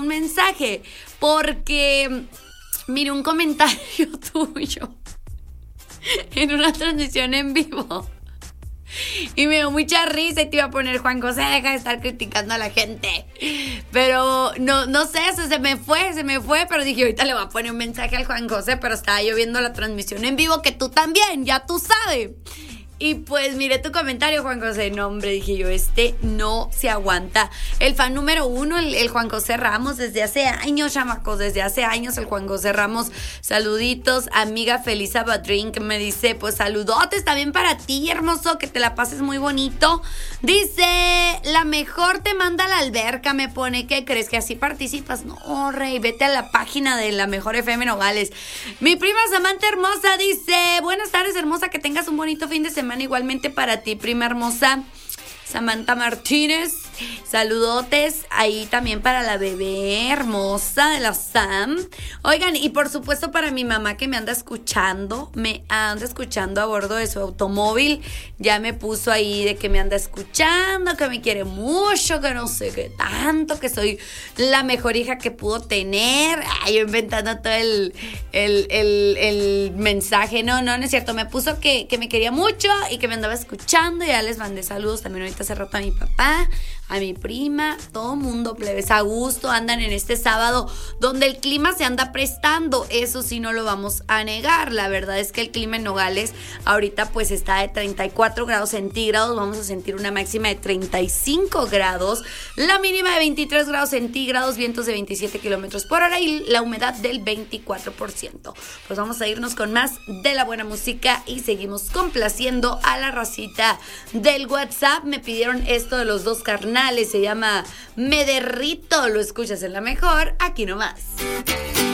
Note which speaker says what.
Speaker 1: un mensaje porque miré un comentario tuyo en una transmisión en vivo y me dio mucha risa y te iba a poner: Juan José, deja de estar criticando a la gente. Pero no sé, se me fue, pero dije, ahorita le voy a poner un mensaje al Juan José, pero estaba yo viendo la transmisión en vivo, que tú también, ya tú sabes. Y pues miré tu comentario, Juan José. No, hombre, dije yo, no se aguanta. El fan número 1, el Juan José Ramos, desde hace años, chamacos, desde hace años el Juan José Ramos. Saluditos, amiga Felisa Badrink me dice, pues saludotes también para ti, hermoso, que te la pases muy bonito. Dice, la mejor te manda a la alberca, me pone, ¿qué crees? ¿Que así participas? No, rey, vete a la página de la mejor FM Nogales. Mi prima Samantha hermosa dice, buenas tardes, hermosa, que tengas un bonito fin de semana. Igualmente para ti, prima hermosa Samantha Martínez. Saludotes ahí también para la bebé hermosa de la Sam. Oigan, y por supuesto para mi mamá, que me anda escuchando a bordo de su automóvil. Ya me puso ahí de que me anda escuchando, que me quiere mucho, que no sé qué tanto, que soy la mejor hija que pudo tener. Ay, yo inventando todo el mensaje. No es cierto. Me puso que me quería mucho y que me andaba escuchando. Ya les mandé saludos también ahorita hace rato a mi papá, a mi prima, todo mundo, plebes, a gusto, andan en este sábado donde el clima se anda prestando. Eso sí, no lo vamos a negar. La verdad es que el clima en Nogales ahorita pues está de 34 grados centígrados. Vamos a sentir una máxima de 35 grados, la mínima de 23 grados centígrados, vientos de 27 kilómetros por hora y la humedad del 24%. Pues vamos a irnos con más de la buena música y seguimos complaciendo a la racita del WhatsApp. Me pidieron esto de los dos carnales, se llama Me Derrito. Lo escuchas en la mejor, aquí nomás.